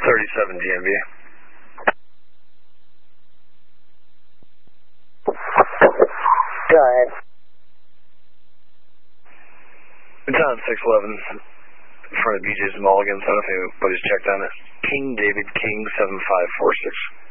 37 DMV. Go ahead. It's on 611 in front of BJ's Mulligan's. I don't know if anybody's checked on it. King David King 7546.